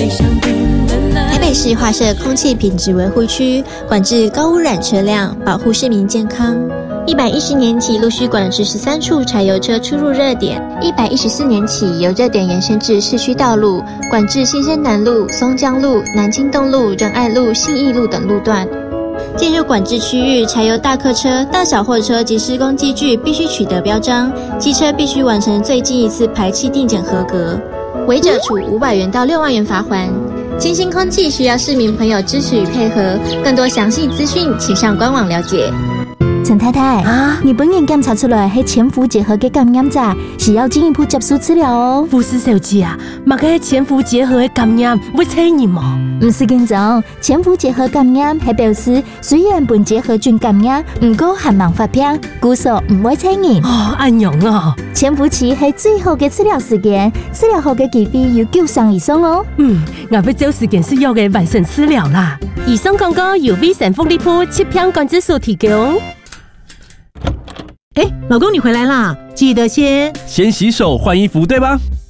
台北市划设空气品质维护区，管制高污染车辆，保护市民健康。110年起陆续管制13处柴油车出入热点，114年起由热点延伸至市区道路，管制新生南路、松江路、南京东路、仁爱路、信义路等路段。进入管制区域，柴油大客车、大小货车及施工机具必须取得标章，机车必须完成最近一次排气定检合格，违者处500元到6万元罚锾。清新空气需要市民朋友支持与配合，更多详细资讯请上官网了解。 陈太太啊，你本人检查出来是潜伏结核的感染者，是要进一步接受治疗哦。 护士小姐啊，嘛个潜伏结核的感染会催你吗？ 不是紧张，潜伏结核感染是表示虽然本结核菌感染，不过还蛮发病，故说唔会催人。 哦，安样啊！ 潜伏期是最好的治疗时间，治疗后的疾病有9成以上哦。 我要找时间需要的完整治疗啦。以上广告由威神风力铺7片管制所提供。 老公你回来啦，记得先洗手换衣服，对吧？